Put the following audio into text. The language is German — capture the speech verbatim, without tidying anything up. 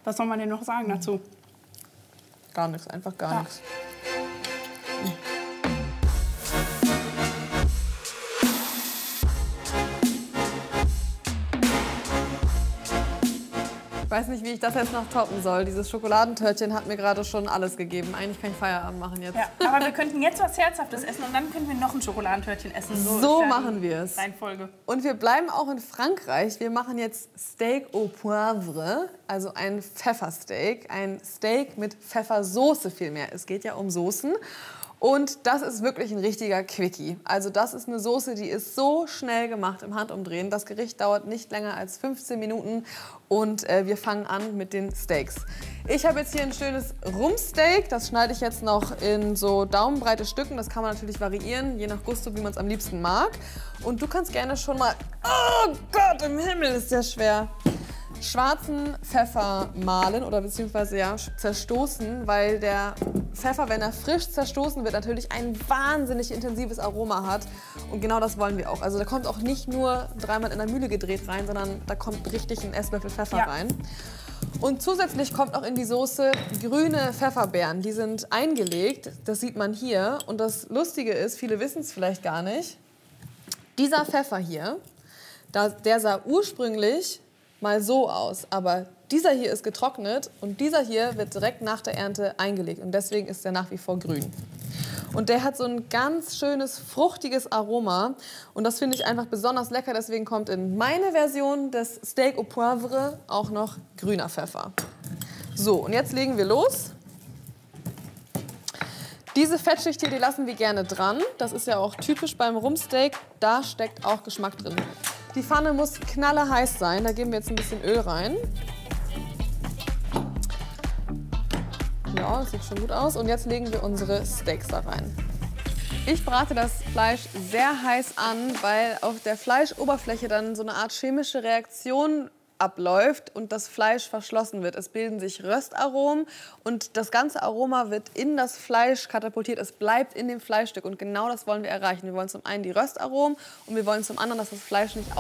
Was soll man denn noch sagen dazu? Gar nichts, einfach gar Ja. nichts. Ich weiß nicht, wie ich das jetzt noch toppen soll. Dieses Schokoladentörtchen hat mir gerade schon alles gegeben. Eigentlich kann ich Feierabend machen jetzt. Ja, aber wir könnten jetzt was Herzhaftes essen und dann können wir noch ein Schokoladentörtchen essen. So ist ja machen die wir es. Reihenfolge. Und wir bleiben auch in Frankreich. Wir machen jetzt Steak au Poivre, also ein Pfeffersteak. Ein Steak mit Pfeffersoße vielmehr. Es geht ja um Soßen. Und das ist wirklich ein richtiger Quickie. Also das ist eine Soße, die ist so schnell gemacht im Handumdrehen. Das Gericht dauert nicht länger als fünfzehn Minuten und äh, wir fangen an mit den Steaks. Ich habe jetzt hier ein schönes Rumpsteak. Das schneide ich jetzt noch in so daumenbreite Stücken. Das kann man natürlich variieren, je nach Gusto, wie man es am liebsten mag. Und du kannst gerne schon mal... Oh Gott, im Himmel ist der schwer. Schwarzen Pfeffer mahlen oder beziehungsweise ja, zerstoßen, weil der Pfeffer, wenn er frisch zerstoßen wird, natürlich ein wahnsinnig intensives Aroma hat. Und genau das wollen wir auch. Also da kommt auch nicht nur dreimal in der Mühle gedreht rein, sondern da kommt richtig ein Esslöffel Pfeffer Ja. rein. Und zusätzlich kommt auch in die Soße grüne Pfefferbeeren. Die sind eingelegt, das sieht man hier. Und das Lustige ist, viele wissen es vielleicht gar nicht, dieser Pfeffer hier, da, der sah ursprünglich mal so aus, aber dieser hier ist getrocknet und dieser hier wird direkt nach der Ernte eingelegt und deswegen ist er nach wie vor grün. Und der hat so ein ganz schönes, fruchtiges Aroma und das finde ich einfach besonders lecker, deswegen kommt in meine Version des Steak au Poivre auch noch grüner Pfeffer. So, und jetzt legen wir los. Diese Fettschicht hier, die lassen wir gerne dran. Das ist ja auch typisch beim Rumpsteak, da steckt auch Geschmack drin. Die Pfanne muss knallerheiß sein, da geben wir jetzt ein bisschen Öl rein. Ja, das sieht schon gut aus. Und jetzt legen wir unsere Steaks da rein. Ich brate das Fleisch sehr heiß an, weil auf der Fleischoberfläche dann so eine Art chemische Reaktion abläuft und das Fleisch verschlossen wird. Es bilden sich Röstaromen und das ganze Aroma wird in das Fleisch katapultiert. Es bleibt in dem Fleischstück und genau das wollen wir erreichen. Wir wollen zum einen die Röstaromen und wir wollen zum anderen, dass das Fleisch nicht